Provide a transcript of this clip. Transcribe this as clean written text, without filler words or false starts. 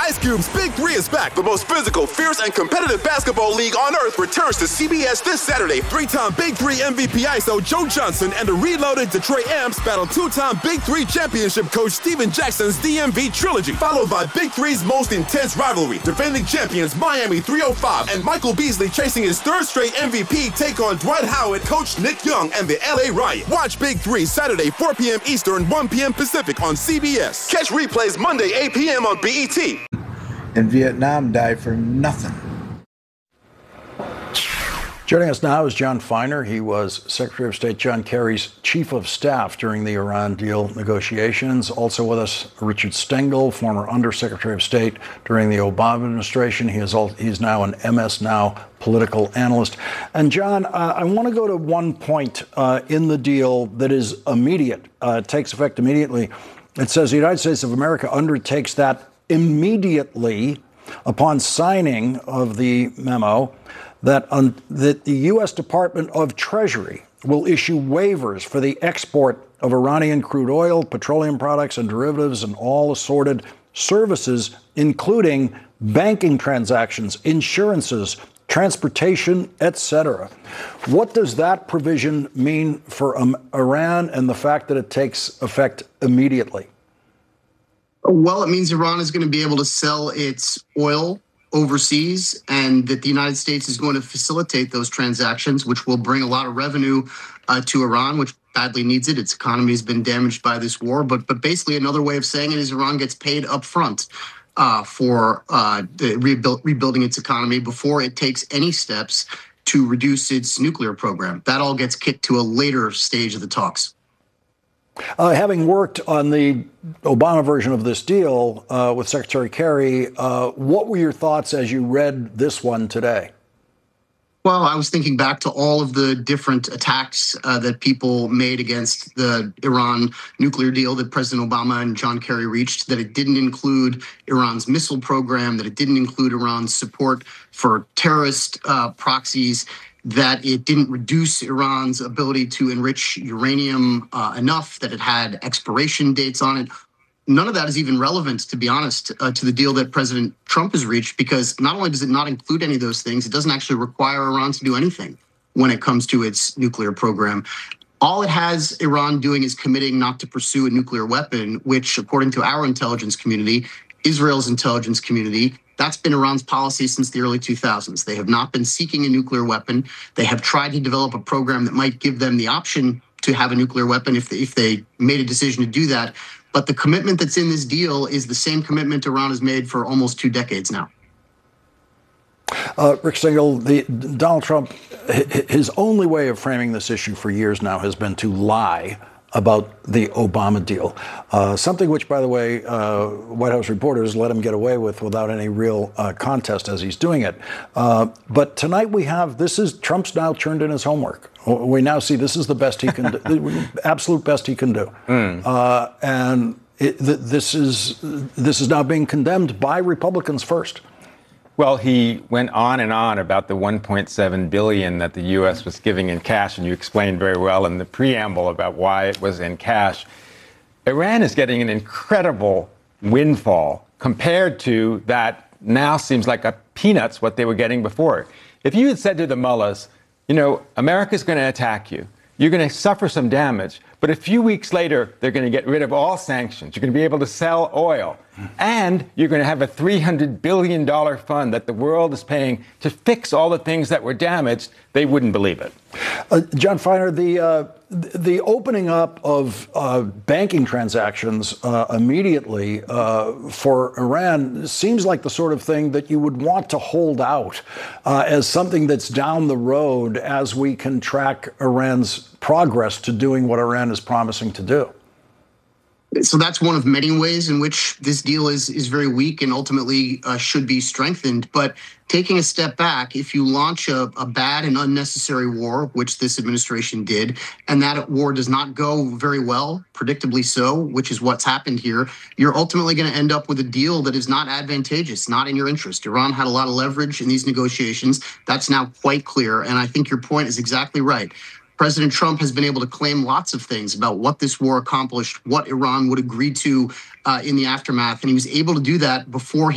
Ice Cube's Big Three is back. The most physical, fierce, and competitive basketball league on earth returns to CBS this Saturday. Three-time Big Three MVP ISO Joe Johnson and the reloaded Detroit Amps battle two-time Big Three championship coach Steven Jackson's DMV trilogy, followed by Big Three's most intense rivalry. Defending champions Miami 305 and Michael Beasley chasing his third straight MVP take on Dwight Howard, coach Nick Young, and the LA Riot. Watch Big Three Saturday, 4 p.m. Eastern, 1 p.m. Pacific on CBS. Catch replays Monday, 8 p.m. on BET. In Vietnam died for nothing. Joining us now is Jon Finer. He was Secretary of State John Kerry's chief of staff during the Iran deal negotiations. Also with us, Richard Stengel, former Undersecretary of State during the Obama administration. He's now an MS Now political analyst. And John, I want to go to one point in the deal that is immediate. It takes effect immediately. It says the United States of America undertakes that immediately upon signing of the memo that the U.S. Department of Treasury will issue waivers for the export of Iranian crude oil, petroleum products, and derivatives, and all assorted services, including banking transactions, insurances, transportation, etc. What does that provision mean for Iran and the fact that it takes effect immediately? Well, it means Iran is going to be able to sell its oil overseas, and that the United States is going to facilitate those transactions, which will bring a lot of revenue to Iran, which badly needs it. Its economy has been damaged by this war. But basically, another way of saying it is Iran gets paid up front for rebuilding its economy before it takes any steps to reduce its nuclear program. That all gets kicked to a later stage of the talks. Having worked on the Obama version of this deal with Secretary Kerry, what were your thoughts as you read this one today? Well, I was thinking back to all of the different attacks that people made against the Iran nuclear deal that President Obama and John Kerry reached, that it didn't include Iran's missile program, that it didn't include Iran's support for terrorist proxies, that it didn't reduce Iran's ability to enrich uranium enough, that it had expiration dates on it. None of that is even relevant, to be honest, to the deal that President Trump has reached, because not only does it not include any of those things, it doesn't actually require Iran to do anything when it comes to its nuclear program. All it has Iran doing is committing not to pursue a nuclear weapon, which, according to our intelligence community, Israel's intelligence community, that's been Iran's policy since the early 2000s. They have not been seeking a nuclear weapon. They have tried to develop a program that might give them the option to have a nuclear weapon if they made a decision to do that. But the commitment that's in this deal is the same commitment Iran has made for almost 2 decades now. Rick Stengel, Donald Trump, his only way of framing this issue for years now has been to lie about the Obama deal, something which, by the way, White House reporters let him get away with without any real contest as he's doing it. But tonight we have, Trump's now turned in his homework. We now see this is the best he can do, absolute best he can do. And this is now being condemned by Republicans first. Well, he went on and on about the $1.7 billion that the U.S. was giving in cash, and you explained very well in the preamble about why it was in cash. Iran is getting an incredible windfall compared to that now seems like a peanuts what they were getting before. If you had said to the mullahs, America's going to attack you, you're going to suffer some damage, but a few weeks later, they're going to get rid of all sanctions. You're going to be able to sell oil. And you're going to have a $300 billion fund that the world is paying to fix all the things that were damaged. They wouldn't believe it. Jon Finer, the opening up of banking transactions immediately for Iran seems like the sort of thing that you would want to hold out as something that's down the road as we can track Iran's progress to doing what Iran is promising to do. So that's one of many ways in which this deal is very weak and ultimately should be strengthened. But taking a step back, if you launch a bad and unnecessary war, which this administration did, and that war does not go very well, predictably so, which is what's happened here, you're ultimately going to end up with a deal that is not advantageous, not in your interest. Iran had a lot of leverage in these negotiations. That's now quite clear. And I think your point is exactly right. President Trump has been able to claim lots of things about what this war accomplished, what Iran would agree to in the aftermath. And he was able to do that before he